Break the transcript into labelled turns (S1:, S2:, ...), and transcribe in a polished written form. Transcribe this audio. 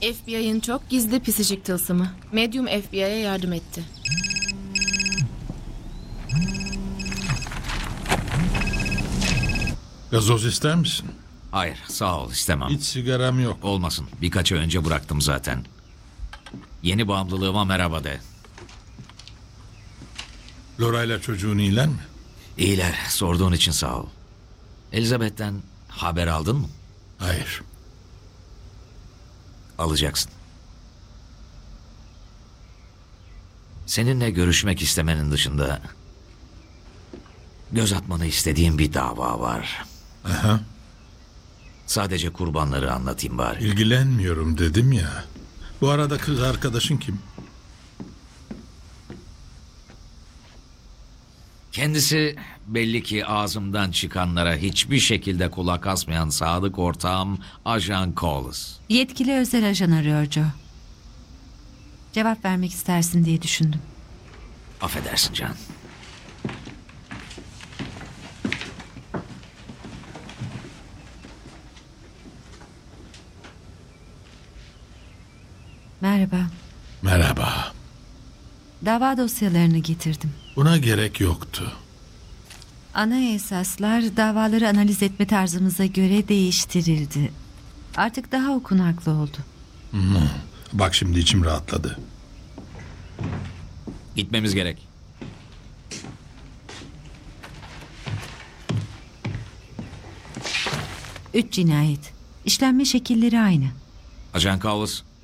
S1: FBI'ın çok gizli pisicik tılsımı. Medium FBI'ye yardım etti.
S2: Gazoz ister misin?
S3: Hayır, sağ ol, istemem.
S2: Hiç sigaram yok.
S3: Olmasın, birkaç ay önce bıraktım zaten. Yeni bağımlılığıma merhaba de.
S2: Lora'yla çocuğun iyiler mi?
S3: İyiler, sorduğun için sağ ol. Elizabeth'ten haber aldın mı?
S2: Hayır.
S3: Alacaksın. Seninle görüşmek istemenin dışında göz atmanı istediğim bir dava var.
S2: Aha.
S3: Sadece kurbanları anlatayım bari.
S2: İlgilenmiyorum dedim ya. Bu arada kız arkadaşın kim?
S3: Kendisi belli ki ağzımdan çıkanlara hiçbir şekilde kulak asmayan sadık ortağım Ajan Collis.
S4: Yetkili özel ajan arıyor Joe. Cevap vermek istersin diye düşündüm.
S3: Affedersin Can.
S4: Merhaba.
S2: Merhaba.
S4: Dava dosyalarını getirdim.
S2: Buna gerek yoktu.
S4: Ana esaslar davaları analiz etme tarzımıza göre değiştirildi. Artık daha okunaklı oldu.
S2: Bak şimdi içim rahatladı.
S3: Gitmemiz gerek.
S4: Üç cinayet. İşlenme şekilleri aynı.
S3: Ajan Collis,